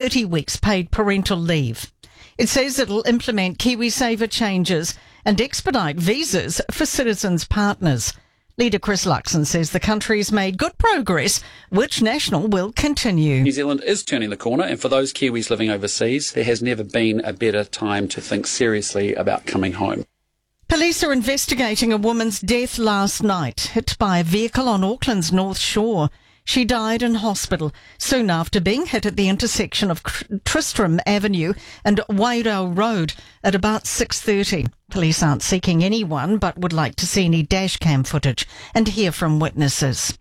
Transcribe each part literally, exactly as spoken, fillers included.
thirty weeks paid parental leave. It says it'll implement KiwiSaver changes and expedite visas for citizens' partners. Leader Chris Luxon says the country's made good progress, which National will continue. New Zealand is turning the corner, and for those Kiwis living overseas, there has never been a better time to think seriously about coming home. Police are investigating a woman's death last night, hit by a vehicle on Auckland's North Shore. She died in hospital soon after being hit at the intersection of Tristram Avenue and Wairau Road at about six thirty. Police aren't seeking anyone but would like to see any dashcam footage and hear from witnesses.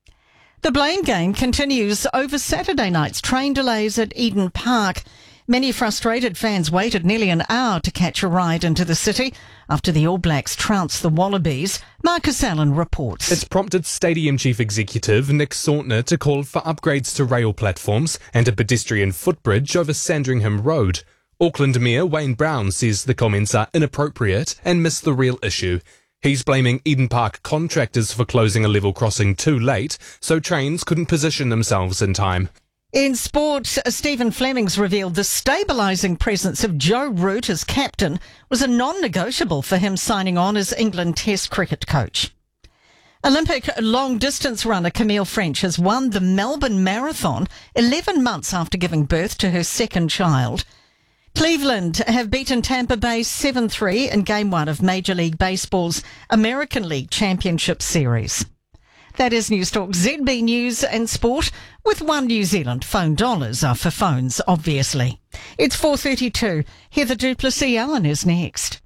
The blame game continues over Saturday night's train delays at Eden Park. Many frustrated fans waited nearly an hour to catch a ride into the city after the All Blacks trounced the Wallabies. Marcus Allen reports. It's prompted Stadium Chief Executive Nick Sautner to call for upgrades to rail platforms and a pedestrian footbridge over Sandringham Road. Auckland Mayor Wayne Brown says the comments are inappropriate and miss the real issue. He's blaming Eden Park contractors for closing a level crossing too late, so trains couldn't position themselves in time. In sport, Stephen Fleming's revealed the stabilising presence of Joe Root as captain was a non-negotiable for him signing on as England Test cricket coach. Olympic long-distance runner Camille French has won the Melbourne Marathon eleven months after giving birth to her second child. Cleveland have beaten Tampa Bay seven three in Game one of Major League Baseball's American League Championship Series. That is News Talk Z B News and Sport with One New Zealand. Phone dollars are for phones, obviously. It's four thirty-two. Heather Duplessis-Allen is next.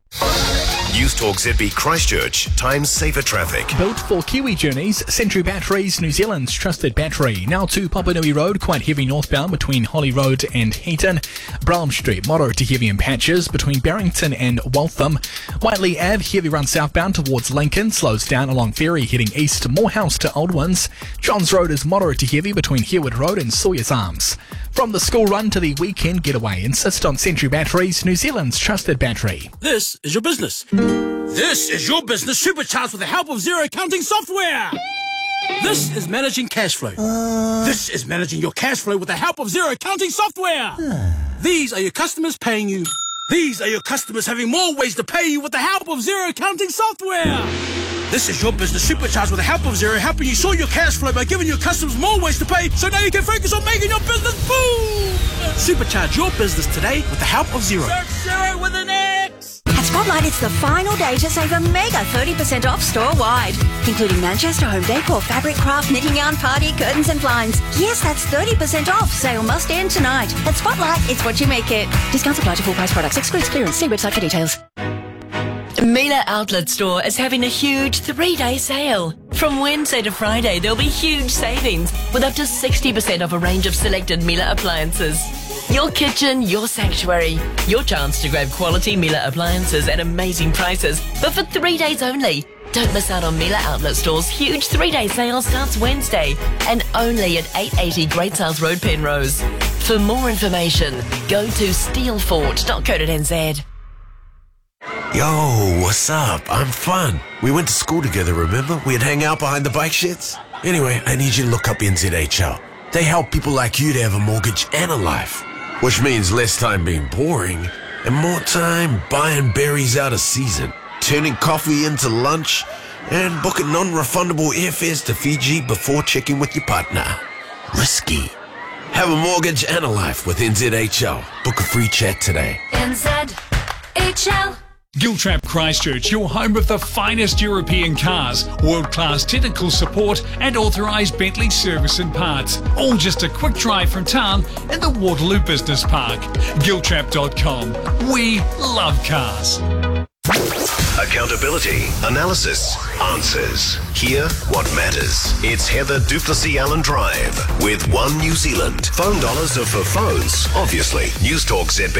News Talk Z B Christchurch, Times Saver Traffic. Built for Kiwi journeys, Century Batteries, New Zealand's trusted battery. Now to Papanui Road, quite heavy northbound between Holly Road and Heaton. Brougham Street, moderate to heavy in patches between Barrington and Waltham. Whiteley Ave, heavy run southbound towards Lincoln, slows down along Ferry heading east to Morehouse to Oldwins. Johns Road is moderate to heavy between Herwood Road and Sawyer's Arms. From the school run to the weekend getaway, insist on Century Batteries, New Zealand's trusted battery. This is your business. This is your business supercharged with the help of Xero accounting software. This is managing cash flow. Uh... This is managing your cash flow with the help of Xero accounting software. These are your customers paying you. These are your customers having more ways to pay you with the help of Xero accounting software. This is your business supercharged with the help of Xero, helping you sort your cash flow by giving your customers more ways to pay, so now you can focus on making your business boom! Supercharge your business today with the help of Xero. Search Xero with an X! At Spotlight, it's the final day to save a mega thirty percent off store-wide, including Manchester home decor, fabric, craft, knitting yarn, party, curtains and blinds. Yes, that's thirty percent off. Sale must end tonight. At Spotlight, it's what you make it. Discounts apply to full price products. Excludes clearance. See website for details. Miele Outlet Store is having a huge three-day sale. From Wednesday to Friday, there'll be huge savings with up to sixty percent off a range of selected Miele appliances. Your kitchen, your sanctuary. Your chance to grab quality Miele appliances at amazing prices, but for three days only. Don't miss out on Miele Outlet Store's huge three-day sale starts Wednesday and only at eight eighty Great Sales Road, Penrose. For more information, go to steelfort dot co dot n z. Yo, what's up? I'm Fun. We went to school together, remember? We'd hang out behind the bike sheds. Anyway, I need you to look up N Z H L. They help people like you to have a mortgage and a life, which means less time being boring and more time buying berries out of season, turning coffee into lunch, and booking non-refundable airfares to Fiji before checking with your partner. Risky. Have a mortgage and a life with N Z H L. Book a free chat today. N Z H L. Giltrap Christchurch, your home of the finest European cars, world-class technical support and authorised Bentley service and parts. All just a quick drive from town in the Waterloo Business Park. Giltrap dot com. We love cars. Accountability, analysis, answers. Hear what matters. It's Heather Duplessis-Allen Drive with One New Zealand. Phone dollars are for phones, obviously. News Talk Z B.